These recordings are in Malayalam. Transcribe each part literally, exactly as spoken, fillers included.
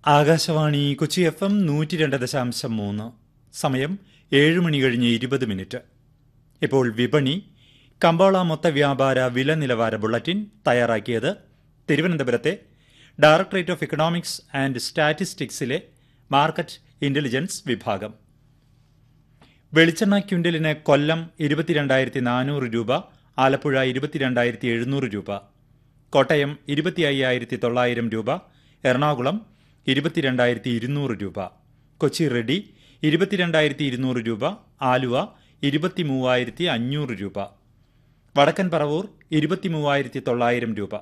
ആകാശവാണി കൊച്ചി എഫ് എം നൂറ്റി രണ്ട് ദശാംശം മൂന്ന്. സമയം ഏഴ് മണി കഴിഞ്ഞ് ഇരുപത് മിനിറ്റ്. ഇപ്പോൾ വിപണി കമ്പോള മൊത്ത വ്യാപാര വില നിലവാര ബുള്ളറ്റിൻ തയ്യാറാക്കിയത് തിരുവനന്തപുരത്തെ directorate of economics and സ്റ്റാറ്റിസ്റ്റിക്സിലെ market intelligence വിഭാഗം. വെളിച്ചെണ്ണ ക്വിൻ്റലിന് കൊല്ലം ഇരുപത്തിരണ്ടായിരത്തി നാനൂറ് രൂപ, ആലപ്പുഴ ഇരുപത്തിരണ്ടായിരത്തി എഴുന്നൂറ് രൂപ, കോട്ടയം ഇരുപത്തി അയ്യായിരത്തി തൊള്ളായിരം രൂപ, എറണാകുളം ഇരുപത്തിരണ്ടായിരത്തി ഇരുന്നൂറ് രൂപ, കൊച്ചി റെഡി ഇരുപത്തിരണ്ടായിരത്തി ഇരുന്നൂറ് രൂപ, ആലുവ ഇരുപത്തി മൂവായിരത്തി അഞ്ഞൂറ് രൂപ, വടക്കൻ പറവൂർ ഇരുപത്തി മൂവായിരത്തി തൊള്ളായിരം രൂപ.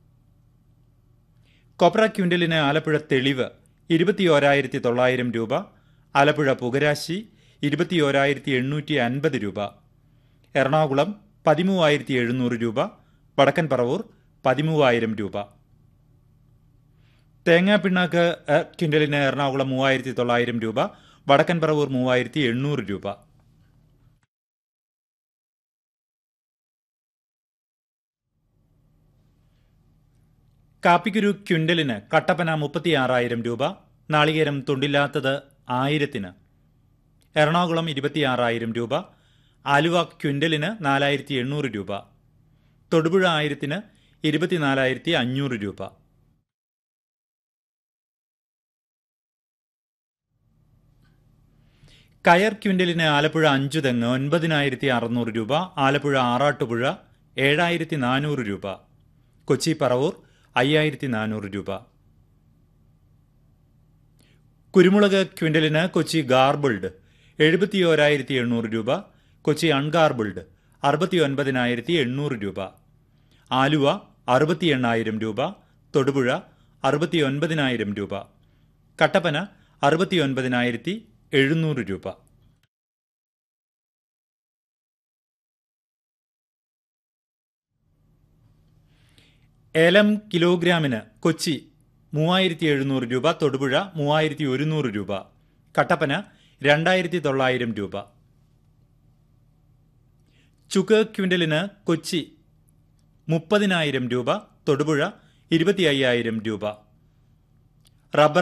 കൊപ്ര ക്വിൻ്റലിന് ആലപ്പുഴ തെളിവ് ഇരുപത്തിയോരായിരത്തി തൊള്ളായിരം രൂപ, ആലപ്പുഴ പുകരാശി ഇരുപത്തിയോരായിരത്തി എണ്ണൂറ്റി അൻപത് രൂപ, എറണാകുളം പതിമൂവായിരത്തി എഴുന്നൂറ് രൂപ, വടക്കൻ പറവൂർ പതിമൂവായിരം രൂപ. തേങ്ങാപ്പിണ്ണാക്ക് ക്വിൻ്റലിന് എറണാകുളം മൂവായിരത്തി തൊള്ളായിരം രൂപ, വടക്കൻ പറവൂർ മൂവായിരത്തി എണ്ണൂറ് രൂപ. കാപ്പിക്കുരു ക്വിൻ്റലിന് കട്ടപ്പന മുപ്പത്തിയാറായിരം രൂപ, നാളികേരം തൊണ്ടില്ലാത്തത് ആയിരത്തിന് എറണാകുളം ഇരുപത്തിയാറായിരം രൂപ, ആലുവ ക്വിൻ്റലിന് നാലായിരത്തി എണ്ണൂറ് രൂപ, തൊടുപുഴ ആയിരത്തിന് ഇരുപത്തിനാലായിരത്തി അഞ്ഞൂറ് രൂപ. കയർ ക്വിൻ്റലിന് ആലപ്പുഴ അഞ്ചു തെങ്ങ് ഒൻപതിനായിരത്തി അറുന്നൂറ് രൂപ, ആലപ്പുഴ ആറാട്ടുപുഴ ഏഴായിരത്തി നാനൂറ് രൂപ, കൊച്ചി പറവൂർ അയ്യായിരത്തി നാനൂറ് രൂപ. കുരുമുളക് ക്വിൻ്റലിന് കൊച്ചി ഗാർബിൾഡ് എഴുപത്തിയോരായിരത്തി എണ്ണൂറ് രൂപ, കൊച്ചി അൺഗാർബിൾഡ് അറുപത്തി ഒൻപതിനായിരത്തി എണ്ണൂറ് രൂപ, ആലുവ അറുപത്തി എണ്ണായിരം രൂപ, തൊടുപുഴ അറുപത്തി ഒൻപതിനായിരം രൂപ, കട്ടപ്പന അറുപത്തി ഒൻപതിനായിരത്തി എഴുന്നൂറ് രൂപ. ഏലം കിലോഗ്രാമിന് കൊച്ചി മൂവായിരത്തി എഴുന്നൂറ് രൂപ, തൊടുപുഴ മൂവായിരത്തി ഒരുന്നൂറ് രൂപ, കട്ടപ്പന രണ്ടായിരത്തി തൊള്ളായിരം രൂപ. ചുക്ക് ക്വിൻ്റലിന് കൊച്ചി മുപ്പതിനായിരം രൂപ, തൊടുപുഴ ഇരുപത്തി അയ്യായിരം രൂപ. റബ്ബർ